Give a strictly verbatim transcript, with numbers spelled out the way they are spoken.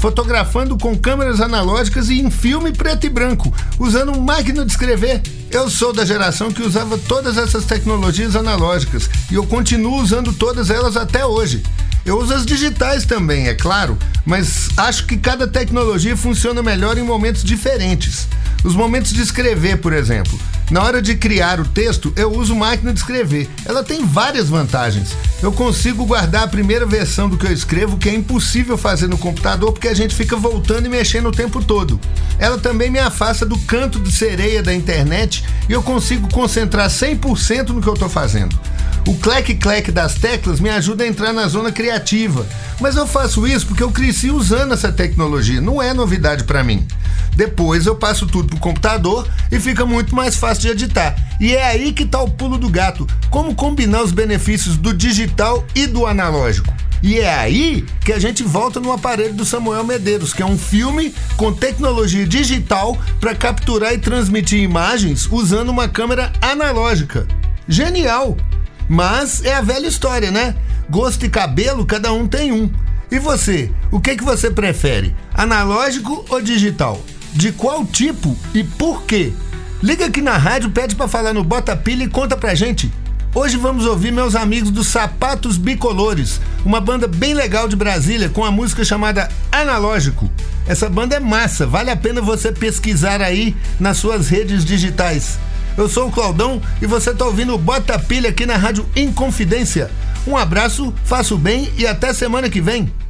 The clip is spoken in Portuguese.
fotografando com câmeras analógicas e em filme preto e branco, usando máquina de escrever. Eu sou da geração que usava todas essas tecnologias analógicas e eu continuo usando todas elas até hoje. Eu uso as digitais também, é claro, mas acho que cada tecnologia funciona melhor em momentos diferentes. Os momentos de escrever, por exemplo. Na hora de criar o texto, eu uso máquina de escrever. Ela tem várias vantagens. Eu consigo guardar a primeira versão do que eu escrevo, que é impossível fazer no computador, porque a gente fica voltando e mexendo o tempo todo. Ela também me afasta do canto de sereia da internet e eu consigo concentrar cem por cento no que eu estou fazendo. O clac-clac das teclas me ajuda a entrar na zona criativa, mas eu faço isso porque eu cresci usando essa tecnologia, não é novidade para mim. Depois eu passo tudo pro computador e fica muito mais fácil de editar. E é aí que tá o pulo do gato, como combinar os benefícios do digital e do analógico. E é aí que a gente volta no aparelho do Samuel Medeiros, que é um filme com tecnologia digital para capturar e transmitir imagens usando uma câmera analógica. Genial! Mas é a velha história, né? Gosto e cabelo, cada um tem um. E você? O que que você prefere? Analógico ou digital? De qual tipo e por quê? Liga aqui na rádio, pede pra falar no Bota Pilha e conta pra gente. Hoje vamos ouvir meus amigos dos Sapatos Bicolores, uma banda bem legal de Brasília com a música chamada Analógico. Essa banda é massa, vale a pena você pesquisar aí nas suas redes digitais. Eu sou o Claudão e você tá ouvindo o Bota Pilha aqui na Rádio Inconfidência. Um abraço, faça o bem e até semana que vem.